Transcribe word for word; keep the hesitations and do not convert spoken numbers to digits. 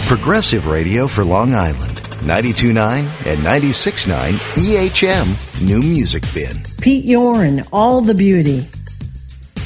Progressive Radio for Long Island. ninety-two point nine and ninety-six point nine E H M New Music Bin. Pete Yorn, All the Beauty.